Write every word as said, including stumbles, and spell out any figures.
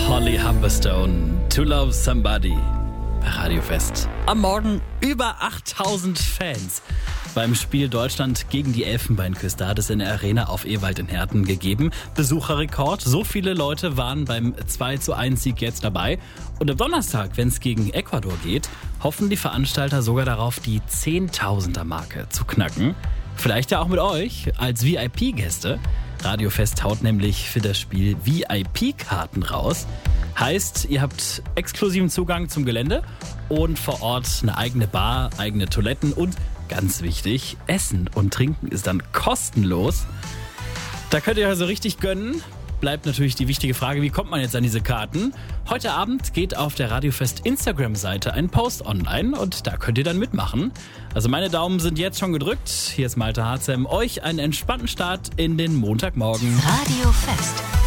Holly Humberstone, To Love Somebody bei Radio Fest. Am Morgen über achttausend Fans beim Spiel Deutschland gegen die Elfenbeinküste hat es in der Arena auf Ewald in Herten gegeben. Besucherrekord. So viele Leute waren beim zwei zu eins Sieg jetzt dabei. Und am Donnerstag, wenn es gegen Ecuador geht, hoffen die Veranstalter sogar darauf, die Zehntausender-Marke zu knacken. Vielleicht ja auch mit euch als V I P-Gäste. Radio Fest haut nämlich für das Spiel V I P-Karten raus. Heißt, ihr habt exklusiven Zugang zum Gelände und vor Ort eine eigene Bar, eigene Toiletten und ganz wichtig, Essen und Trinken ist dann kostenlos. Da könnt ihr also richtig gönnen. Bleibt natürlich die wichtige Frage, wie kommt man jetzt an diese Karten? Heute Abend geht auf der Radio Fest Instagram-Seite ein Post online und da könnt ihr dann mitmachen. Also meine Daumen sind jetzt schon gedrückt. Hier ist Malte Harzem. Euch einen entspannten Start in den Montagmorgen. Radio Fest.